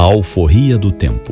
alforria do tempo.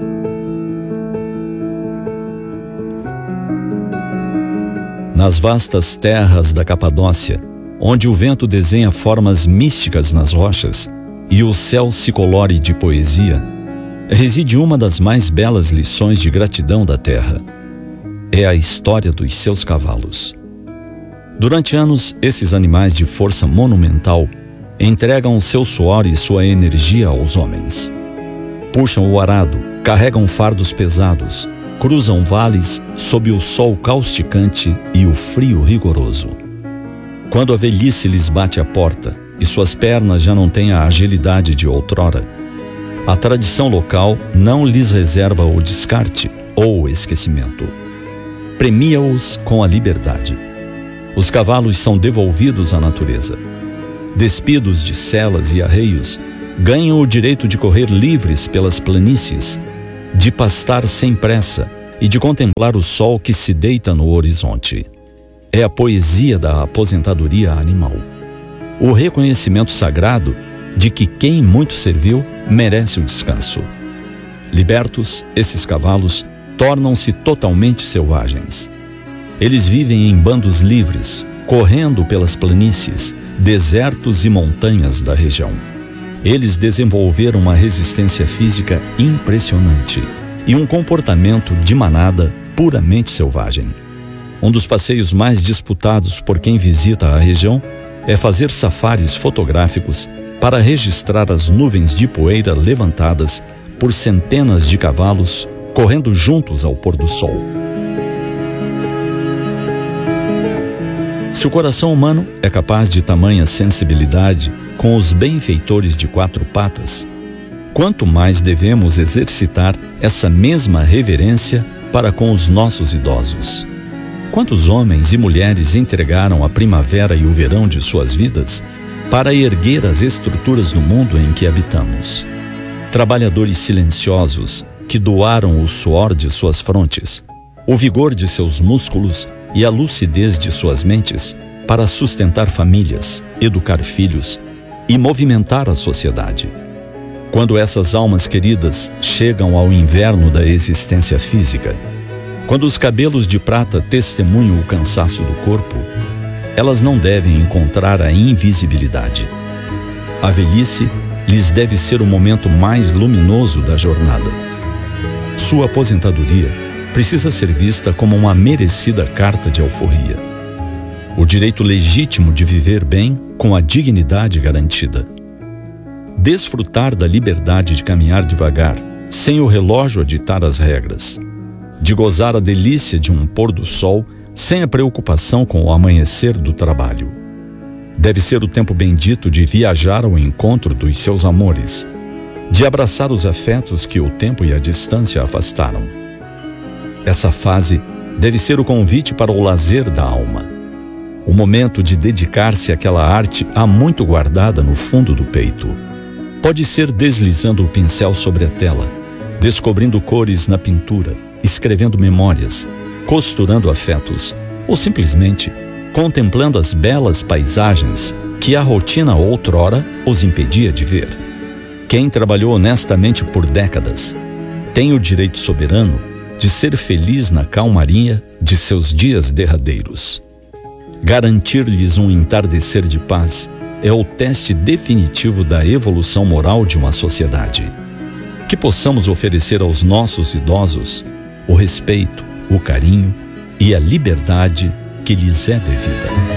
Nas vastas terras da Capadócia, onde o vento desenha formas místicas nas rochas e o céu se colore de poesia, reside uma das mais belas lições de gratidão da terra. É a história dos seus cavalos. Durante anos, esses animais de força monumental entregam o seu suor e sua energia aos homens. Puxam o arado, carregam fardos pesados, cruzam vales sob o sol causticante e o frio rigoroso. Quando a velhice lhes bate à porta e suas pernas já não têm a agilidade de outrora, a tradição local não lhes reserva o descarte ou o esquecimento. Premia-os com a liberdade. Os cavalos são devolvidos à natureza. Despidos de celas e arreios, ganham o direito de correr livres pelas planícies, de pastar sem pressa e de contemplar o sol que se deita no horizonte. É a poesia da aposentadoria animal. O reconhecimento sagrado de que quem muito serviu merece o descanso. Libertos, esses cavalos tornam-se totalmente selvagens. Eles vivem em bandos livres, correndo pelas planícies, desertos e montanhas da região. Eles desenvolveram uma resistência física impressionante e um comportamento de manada puramente selvagem. Um dos passeios mais disputados por quem visita a região é fazer safaris fotográficos para registrar as nuvens de poeira levantadas por centenas de cavalos correndo juntos ao pôr do sol. Se o coração humano é capaz de tamanha sensibilidade com os benfeitores de quatro patas, quanto mais devemos exercitar essa mesma reverência para com os nossos idosos. Quantos homens e mulheres entregaram a primavera e o verão de suas vidas para erguer as estruturas do mundo em que habitamos? Trabalhadores silenciosos que doaram o suor de suas frontes, o vigor de seus músculos e a lucidez de suas mentes para sustentar famílias, educar filhos e movimentar a sociedade. Quando essas almas queridas chegam ao inverno da existência física, quando os cabelos de prata testemunham o cansaço do corpo, elas não devem encontrar a invisibilidade. A velhice lhes deve ser o momento mais luminoso da jornada. Sua aposentadoria precisa ser vista como uma merecida carta de alforria. O direito legítimo de viver bem com a dignidade garantida. Desfrutar da liberdade de caminhar devagar, sem o relógio a ditar as regras. De gozar a delícia de um pôr do sol, sem a preocupação com o amanhecer do trabalho. Deve ser o tempo bendito de viajar ao encontro dos seus amores, de abraçar os afetos que o tempo e a distância afastaram. Essa fase deve ser o convite para o lazer da alma, o momento de dedicar-se àquela arte há muito guardada no fundo do peito. Pode ser deslizando o pincel sobre a tela, descobrindo cores na pintura, escrevendo memórias, costurando afetos, ou simplesmente contemplando as belas paisagens que a rotina outrora os impedia de ver. Quem trabalhou honestamente por décadas tem o direito soberano de ser feliz na calmaria de seus dias derradeiros. Garantir-lhes um entardecer de paz é o teste definitivo da evolução moral de uma sociedade. Que possamos oferecer aos nossos idosos o respeito, o carinho e a liberdade que lhes é devida.